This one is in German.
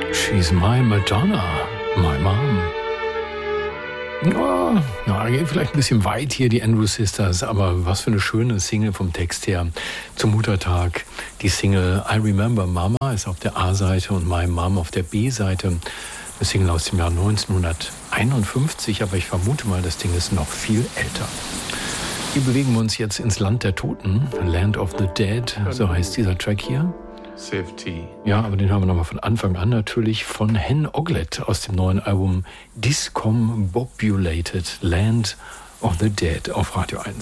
She's my Madonna, my mom. Ja, geht vielleicht ein bisschen weit hier, die Andrews Sisters, aber was für eine schöne Single vom Text her zum Muttertag. Die Single I Remember Mama ist auf der A-Seite und My Mom auf der B-Seite. Eine Single aus dem Jahr 1951, aber ich vermute mal, das Ding ist noch viel älter. Wir bewegen uns jetzt ins Land der Toten, Land of the Dead, so heißt dieser Track hier. Safety. Ja, aber den haben wir nochmal von Anfang an natürlich von Hen Oglet aus dem neuen Album Discombobulated Land of the Dead auf Radio 1.